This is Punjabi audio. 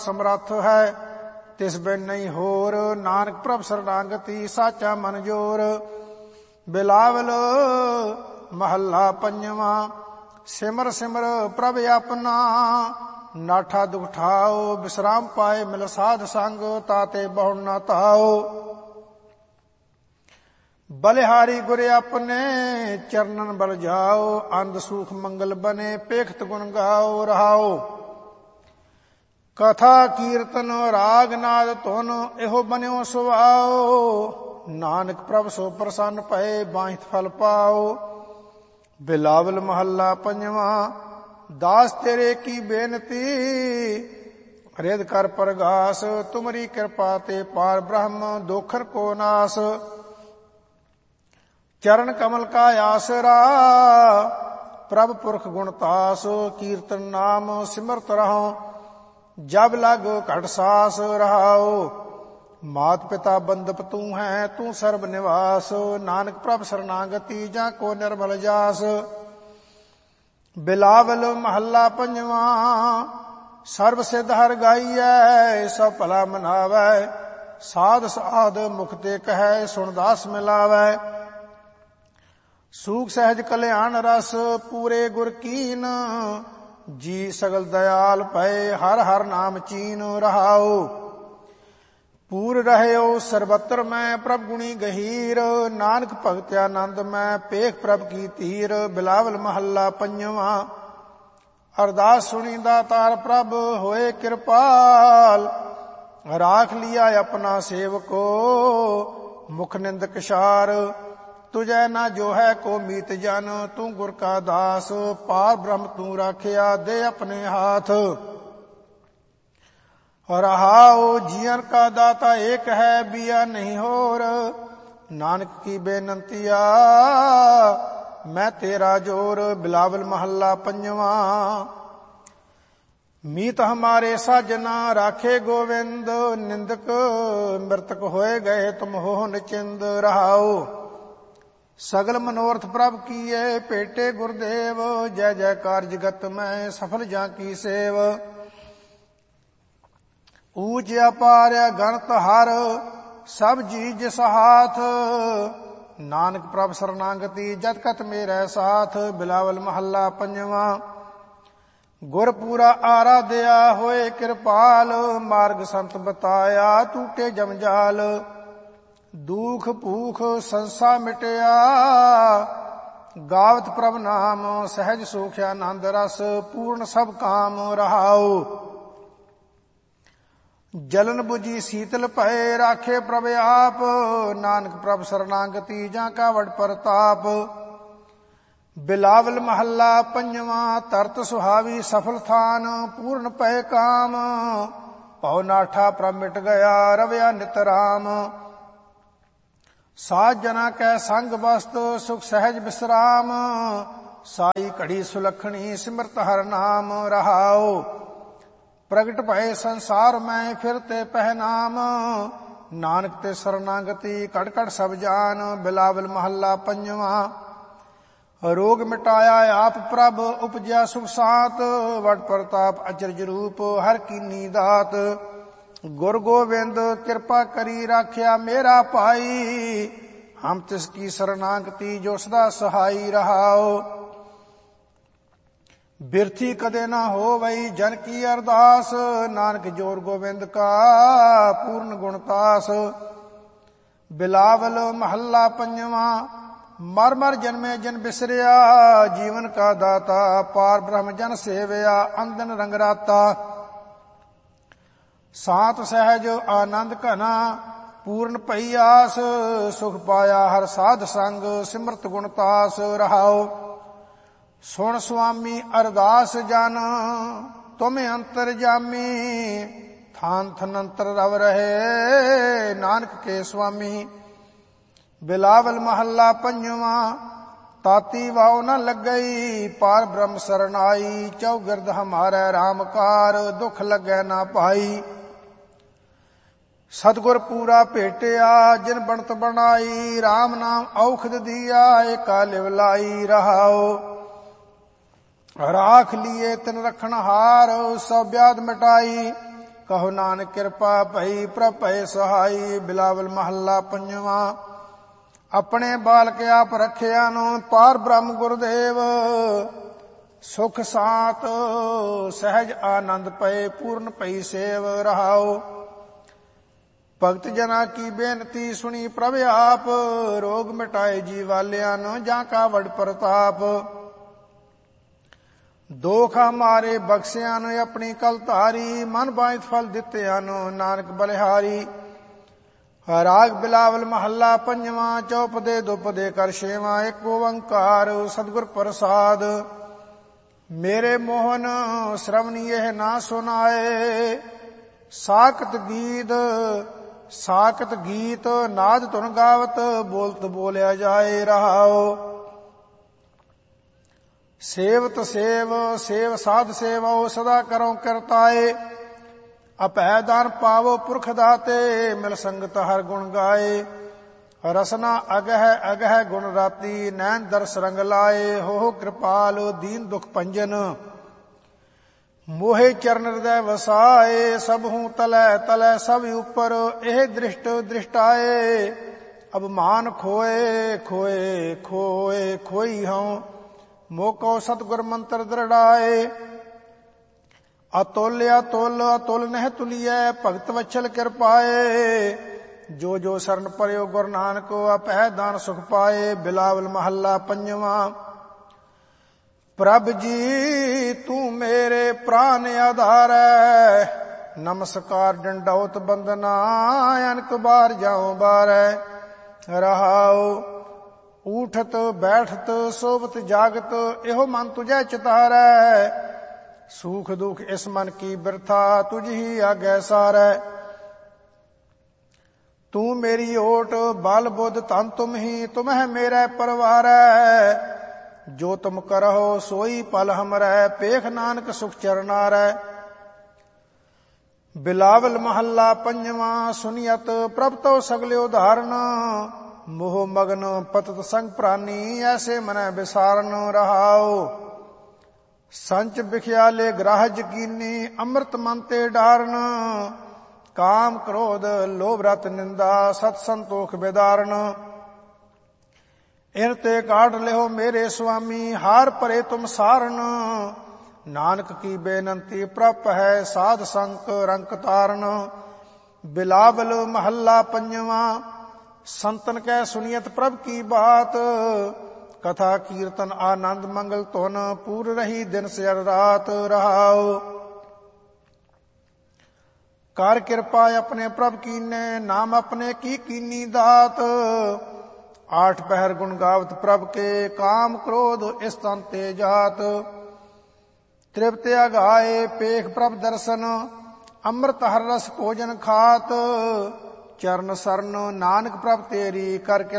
ਸਮਰੱਥ ਹੈ, ਤਿਸ ਬਿਨ ਨਹੀਂ ਹੋਰ। ਨਾਨਕ ਪ੍ਰਭ ਸਰਣਾਗਤੀ ਸਾਚਾ ਮਨ ਜੋਰ। ਬਿਲਾਵਲ ਮਹੱਲਾ ਪੰਜਵਾਂ। ਸਿਮਰ ਸਿਮਰ ਪ੍ਰਭ ਆਪਣਾ, ਨਾਠਾ ਦੁਖ ਠਾਓ। ਵਿਸਰਾਮ ਪਾਏ ਮਿਲ ਸਾਧ ਸੰਗ, ਤਾਤੇ ਬਹੁ ਨਾ ਤਾਓ। ਬਲਿਹਾਰੀ ਗੁਰ ਆਪਣੇ, ਚਰਨਨ ਬਲ ਜਾਓ। ਅੰਧ ਸੂਖ ਮੰਗਲ ਬਨੇ, ਪੇਖਤ ਗੁਣ ਗਾਓ। ਰਹਾਓ ਕਥਾ ਕੀਰਤਨ ਰਾਗ ਨਾਦ ਧੁਨ, ਇਹੋ ਬਨਿਓ ਸੁਭਾਓ। ਨਾਨਕ ਪ੍ਰਭ ਸੋ ਪ੍ਰਸੰਨ ਭਏ, ਬਾਹਿਤ ਫਲ ਪਾਓ। ਬਿਲਾਵਲ ਮਹੱਲਾ ਪੰਜਵਾਂ। ਦਾਸ ਤੇਰੇ ਕੀ ਬੇਨਤੀ, ਰਿਦ ਕਰ ਪ੍ਰਗਾਸ। ਤੁਮਰੀ ਕਿਰਪਾ ਤੇ ਪਾਰ ਬ੍ਰਹਮ, ਦੋਖਰ ਕੋ ਨਾਸ। ਚਰਨ ਕਮਲ ਕਾ ਆਸਰਾ, ਪ੍ਰਭ ਪੁਰਖ ਗੁਣ ਤਾਸ। ਕੀਰਤਨ ਨਾਮ ਸਿਮਰਤ ਰਹੋ, ਜਬ ਲਗ ਘਟ ਸਾਸ। ਰਹਾਓ ਮਾਤ ਪਿਤਾ ਬੰਦਪ ਤੂੰ ਹੈ, ਤੂੰ ਸਰਬ ਨਿਵਾਸ। ਨਾਨਕ ਪ੍ਰਭ ਸਰਨਾਗਤੀ, ਜਾਂ ਕੋ ਨਿਰਮਲ ਜਾਸ। ਬਿਲਾਵਲ ਮਹੱਲਾ ਪੰਜਵਾਂ। ਸਰਬ ਸਿੱਧ ਹਰਿ ਗਾਈਐ, ਸਭ ਭਲਾ ਮਨਾਵੈ। ਸਾਧ ਸਾਧ ਮੁਖ ਤੇ ਕਹੈ, ਸੁਣ ਦਾਸ ਮਿਲਾਵੈ। ਸੂਖ ਸਹਿਜ ਕਲਿਆਣ ਰਸ, ਪੂਰੇ ਗੁਰ ਕੀਨ। ਜੀ ਸਗਲ ਦਇਆਲ ਪਏ, ਹਰ ਹਰ ਨਾਮ ਚੀਨ। ਰਹਾਓ ਪੂਰ ਰਹਿਓ ਸਰਬਤਰ ਮੈਂ, ਪ੍ਰਭ ਗੁਣੀ ਗਹੀਰ। ਨਾਨਕ ਭਗਤ ਆਨੰਦ ਮੈਂ, ਪੇਖ ਪ੍ਰਭ ਕੀ ਧੀਰ। ਬਿਲਾਵਲ ਮਹੱਲਾ ਪੰਜਵਾਂ। ਅਰਦਾਸ ਸੁਣੀ ਦਾਤਾਰ ਪ੍ਰਭ, ਹੋਏ ਕਿਰਪਾਲ। ਰਾਖ ਲਿਆ ਆਪਣਾ ਸੇਵਕੋ, ਮੁਖ ਨਿੰਦਕ ਛਾਰ। ਤੁਝੈ ਨਾ ਜੋ ਹੈ ਕੋ ਮੀਤ ਜਨ, ਤੂੰ ਗੁਰ ਕਾ ਦਾਸ। ਪਾਰ ਬ੍ਰਹਮ ਤੂੰ ਰਾਖਿਆ, ਦੇ ਆਪਣੇ ਹਾਥ। ਰਹਾਓ ਜੀਵਨ ਕਾ ਦਾਤਾ ਏਕ ਹੈ, ਬਿਆ ਨਹੀਂ ਹੋਰ। ਨਾਨਕ ਕੀ ਬੇਨੰਤੀਆ, ਮੈਂ ਤੇਰਾ ਜੋਰ। ਬਿਲਾਵਲ ਮਹੱਲਾ ਪੰਜਵਾਂ। ਮੀਤ ਹਮਾਰੇ ਸਾਜਨਾ, ਰਾਖੇ ਗੋਵਿੰਦ। ਨਿੰਦਕ ਮ੍ਰਿਤਕ ਹੋਏ ਗਏ, ਤੁਮ ਹੋ ਨਿਚਿੰਦ। ਰਹਾਓ ਸਗਲ ਮਨੋਰਥ ਪ੍ਰਭ ਕੀਏ, ਭੇਟੇ ਗੁਰਦੇਵ। ਜੈ ਜੈਕਾਰ ਜਗਤ ਮੈਂ, ਸਫਲ ਜਾਂ ਕੀ ਸੇਵ। ਊਚ ਅਪਾਰ ਗਣਤ ਹਰ, ਸਭ ਜੀ ਜਿਸ ਹਾਥ। ਨਾਨਕ ਪ੍ਰਭ ਸਰਨਾਗਤੀ, ਜਤ ਕਤ ਮੇਰੇ ਸਾਥ। ਬਿਲਾਵਲ ਮਹੱਲਾ ਪੰਜਵਾਂ। ਗੁਰ ਪੂਰਾ ਆਰਾਧਿਆ, ਹੋਏ ਕਿਰਪਾਲ। ਮਾਰਗ ਸੰਤ ਬਤਾਇਆ, ਟੂਟੇ ਜਮਜਾਲ। ਦੁਖ ਭੂਖ ਸੰਸਾ ਮਿਟਿਆ, ਗਾਵਤ ਪ੍ਰਭ ਨਾਮ। ਸਹਿਜ ਸੁਖ ਆਨੰਦ ਰਸ, ਪੂਰਨ ਸਭ ਕਾਮ। ਰਹਾਓ ਜਲਨ ਬੁਝੀ ਸੀਤਲ ਭਏ, ਰਾਖੇ ਪ੍ਰਭ ਆਪ। ਨਾਨਕ ਪ੍ਰਭ ਸਰਨਾਗਤੀ, ਜਾਂ ਕਾ ਵਡ ਪ੍ਰਤਾਪ। ਬਿਲਾਵਲ ਮਹੱਲਾ ਪੰਜਵਾਂ। ਤਰਤ ਸੁਹਾਵੀ ਸਫਲ ਥਾਨ, ਪੂਰਨ ਪਏ ਕਾਮ। ਭਉ ਨਾਠਾ ਪ੍ਰਭ ਮਿਟ ਗਿਆ, ਰਵਿਆ ਨਿਤ ਰਾਮ। ਸਾਧ ਜਨਾ ਕੈ ਸੰਗ ਬਸਤ, ਸੁਖ ਸਹਿਜ ਵਿਸਰਾਮ। ਸਾਈ ਘੜੀ ਸੁਲੱਖਣੀ, ਸਿਮਰਤ ਹਰ ਨਾਮ। ਰਹਾਓ ਪ੍ਰਗਟ ਭਏ ਸੰਸਾਰ ਮੈਂ, ਫਿਰ ਤੇ ਪਹਿਨਾਮ। ਨਾਨਕ ਤੇ ਸਰਨਾਗਤੀ, ਘਟ ਘਟ ਸਭ ਜਾਨ। ਬਿਲਾਵਲ ਮਹੱਲਾ ਪੰਜਵਾਂ। ਰੋਗ ਮਿਟਾਇਆ ਆਪ ਪ੍ਰਭ, ਉਪਜਿਆ ਸੁਖ ਸਾਤ। ਵਡ ਪ੍ਰਤਾਪ ਅਚਰਜ ਰੂਪ, ਹਰ ਕੀਨੀ ਦਾਤ। ਗੁਰ ਗੋਬਿੰਦ ਕਿਰਪਾ ਕਰੀ, ਰਾਖਿਆ ਮੇਰਾ ਭਾਈ। ਹਮ ਤਿਸ ਕੀ ਸਰਨਾਗਤੀ, ਜੋ ਸਦਾ ਸਹਾਈ। ਰਹਾਓ ਬਿਰਥੀ ਕਦੇ ਨਾ ਹੋਵਈ, ਜਨ ਕੀ ਅਰਦਾਸ। ਨਾਨਕ ਜੋਰ ਗੋਬਿੰਦ ਕਾ, ਪੂਰਨ ਗੁਣਤਾਸ। ਬਿਲਾਵਲ ਮਹੱਲਾ ਪੰਜਵਾਂ। ਮਰ ਮਰ ਜਨਮੇ ਜਨ ਬਿਸਰਿਆ, ਜੀਵਨ ਕਾ ਦਾਤਾ। ਪਾਰ ਬ੍ਰਹਮ ਜਨ ਸੇਵਿਆ, ਅੰਦਨ ਰੰਗ ਰਾਤਾ। ਸਾਤ ਸਹਿਜ ਆਨੰਦ ਘਨਾ, ਪੂਰਨ ਭਈ ਆਸ। ਸੁਖ ਪਾਇਆ ਹਰ ਸਾਧ ਸੰਗ, ਸਿਮਰਤ ਗੁਣਤਾਸ। ਰਹਾਓ ਸੁਣ ਸੁਆਮੀ ਅਰਦਾਸ ਜਨ, ਤੁਮ ਅੰਤਰ ਜਾਮੀ। ਥਾਨ ਥਨੰਤਰ ਰਵ ਰਹੇ, ਨਾਨਕ ਕੇ ਸੁਆਮੀ। ਬਿਲਾਵਲ ਮਹੱਲਾ ਪੰਜਵਾਂ। ਤਾਤੀ ਵਾਉ ਨ ਲੱਗਈ, ਪਾਰ ਬ੍ਰਹਮ ਸਰਨਾਈ। ਚੌਗਿਰਦ ਹਮਾਰੇ ਰਾਮਕਾਰ, ਦੁਖ ਲੱਗੈ ਨਾ ਪਾਈ। ਸਤਿਗੁਰ ਪੂਰਾ ਭੇਟਿਆ, ਜਿਨ ਬਣਤ ਬਣਾਈ। RAM ਨਾਮ ਔਖਦ ਦੀਆ, ਏਕਾ ਲਿਵ ਲਾਈ। ਰਹਾਓ ਰਾਖ ਲੀਏ ਤਿਨ ਰਖਣ ਹਾਰ, ਸਭ ਵਿਆਧ ਮਿਟਾਈ। ਕਹੋ ਨਾਨਕ ਕਿਰਪਾ ਭਈ ਪ੍ਰਭ ਭਏ ਸਹਾਈ। ਬਿਲਾਵਲ ਮਹੱਲਾ ਪੰਜਵਾਂ। ਆਪਣੇ ਬਾਲਕ ਆਪ ਰੱਖਿਆ ਨੂੰ ਪਾਰ ਬ੍ਰਹਮ ਗੁਰਦੇਵ। ਸੁਖ ਸਾਤ ਸਹਿਜ ਆਨੰਦ ਪਏ ਪੂਰਨ ਪਈ ਸੇਵ ਰਹਾਉ। ਭਗਤ ਜਨਾ ਕੀ ਬੇਨਤੀ ਸੁਣੀ ਪ੍ਰਭ ਆਪ। ਰੋਗ ਮਿਟਾਏ ਜੀ ਵਾਲਿਆਂ ਨੂੰ ਜਾਂ ਕਾ ਵਡ ਪ੍ਰਤਾਪ। ਦੋਖ ਹਮਾਰੇ ਬਖਸ਼ਿਆਂ ਨੂੰ ਆਪਣੀ ਕਲ ਧਾਰੀ। ਮਨ ਬਾਇਤ ਫਲ ਦਿੱਤਿਆਂ ਨੂੰ ਨਾਨਕ ਬਲਿਹਾਰੀ। ਰਾਗ ਬਿਲਾਵਲ ਮਹੱਲਾ ਪੰਜਵਾਂ। ਚੌਪਦੇ ਦੁਪਦੇ ਕਰ ਛੇਵਾਂ। ਇੱਕ ਓੰਕਾਰ ਸਤਿਗੁਰ ਪ੍ਰਸਾਦ। ਮੇਰੇ ਮੋਹਨ ਸ਼ਰਵਣੀ ਇਹ ਨਾ ਸੁਨਾਏ। ਸਾਕਤ ਗੀਤ ਨਾਦ ਧੁਨ ਗਾਵਤ। ਬੋਲਤ ਬੋਲਿਆ ਜਾਏ ਰਹਾਉ। ਸੇਵਤ ਸੇਵ ਸਾਧ ਸੇਵਾਓ ਸਦਾ ਕਰੋ ਕਰਤਾਏ। ਅਭੈ ਦਾਨ ਪਾਵੋ ਪੁਰਖ ਦਾਤੇ। ਮਿਲ ਸੰਗਤ ਹਰ ਗੁਣ ਗਾਏ। ਰਸਨਾ ਅਗਹਿ ਗੁਣ ਰਾਤੀ। ਨੈਣ ਦਰਸ ਰੰਗ ਲਾਏ। ਹੋ ਕਿਰਪਾਲ ਦੀਨ ਦੁਖ ਭੰਜਨ। ਮੋਹਿ ਚਰਨ ਹਿਰਦੈ ਵਸਾਏ। ਸਭ ਹੂੰ ਤਲੈ ਸਭ ਉਪਰ। ਇਹ ਦ੍ਰਿਸ਼ਟ ਦ੍ਰਿਸ਼ਟਾਏ। ਅਭਮਾਨ ਖੋਈ ਹਉ। ਮੋਕੋ ਸਤਿਗੁਰ ਮੰਤਰ ਦ੍ਰਿੜਾਏ। ਅਤੁਲ ਨਹਿ ਤੁਲੀਐ। ਭਗਤ ਵਛਲ ਕਿਰਪਾਏ। ਜੋ ਜੋ ਸਰਨ ਪਰਿਓ ਗੁਰ ਨਾਨਕ। ਅਭੈ ਦਾਨ ਸੁਖ ਪਾਏ। ਬਿਲਾਵਲ ਮਹੱਲਾ ਪੰਜਵਾਂ। ਪ੍ਰਭ ਜੀ ਤੂੰ ਮੇਰੇ ਪ੍ਰਾਨ ਆਧਾਰੈ। ਨਮਸਕਾਰ ਡੰਡੌਤ ਬੰਦਨਾ। ਅਨਕ ਬਾਰ ਜਾਉ ਬਾਰੈ ਰਹਾਉ। ਊਠਤ ਬੈਠਤ ਸੋਵਤ ਜਾਗਤ। ਇਹੋ ਮਨ ਤੁਝੈ ਚਿਤਾਰੈ। ਸੂਖ ਦੁਖ ਇਸ ਮਨ ਕੀ ਬਿਰਥਾ। ਤੁਝ ਹੀ ਆਗੈ ਸਾਰੈ। ਤੂੰ ਮੇਰੀ ਓਟ ਬਲ ਬੁੱਧ ਧਨ ਤੁਮ ਹੀ। ਤੁਮ ਹੈ ਮੇਰਾ ਪਰਵਾਰੈ। ਜੋ ਤੁਮ ਕਰਹੁ ਸੋਈ ਪਲ ਹਮਰੈ। ਪੇਖ ਨਾਨਕ ਸੁਖ ਚਰਨਾਰੈ। ਬਿਲਾਵਲ ਮਹੱਲਾ ਪੰਜਵਾਂ। ਸੁਨੀਅਤ ਪ੍ਰਭ ਤੋ ਸਗਲੇ ਉਦਾਹਰਨ। ਮੋਹ ਮਗਨ ਪਤਤ ਸੰਗ ਪ੍ਰਾਨੀ। ਐਸੇ ਮਨੈ ਵਿਸਾਰਨ ਰਹਾਉ। ਸੰਚ ਬਿਖਿਆਲੇ ਗ੍ਰਾਹ ਜਕੀਨੀ। ਅੰਮ੍ਰਿਤ ਮਨ ਤੇ ਡਾਰਨ। ਕਾਮ ਕ੍ਰੋਧ ਲੋਭ ਰਤ ਨਿੰਦਾ। ਸਤ ਸੰਤੋਖ ਬਿਦਾਰਨ। ਇਨ ਤੇ ਕਾਢ ਲਿਓ ਮੇਰੇ ਸੁਆਮੀ। ਹਾਰ ਭਰੇ ਤੁਮ ਸਾਰਨ। ਨਾਨਕ ਕੀ ਬੇਨੰਤੀ ਪ੍ਰਭ ਹੈ। ਸਾਧ ਸੰਕ ਰੰਕ ਤਾਰਨ। ਬਿਲਾਵਲ ਮਹੱਲਾ ਪੰਜਵਾਂ। ਸੰਤਨ ਕੈ ਸੁਨੀਅਤ ਪ੍ਰਭ ਕੀ ਬਾਤ। ਕਥਾ ਕੀਰਤਨ ਆਨੰਦ ਮੰਗਲ ਧੁਨ। ਪੂਰ ਰਹੀ ਦਿਨ ਸਿਰ ਰਾਤ ਰਹਾਉ। ਕਰ ਕਿਰਪਾ ਆਪਣੇ ਪ੍ਰਭ ਕੀਨੇ। ਨਾਮ ਆਪਣੇ ਕੀ ਕੀਨੀ ਦਾਤ। ਆਠ ਪਹਿਰ ਗੁਣ ਗਾਵਤ ਪ੍ਰਭ ਕੇ। ਕਾਮ ਕ੍ਰੋਧ ਇਸ ਤਨ ਤੇ ਜਾਤ। ਤ੍ਰਿਪਤ ਅਗਾਏ ਪੇਖ ਪ੍ਰਭ ਦਰਸ਼ਨ। ਅੰਮ੍ਰਿਤ ਹਰ ਰਸ ਭੋਜਨ ਖਾਤ। ਚਰਨ ਸਰਨ ਨਾਨਕ ਪ੍ਰਭ ਤੇਰੀ। ਕਰ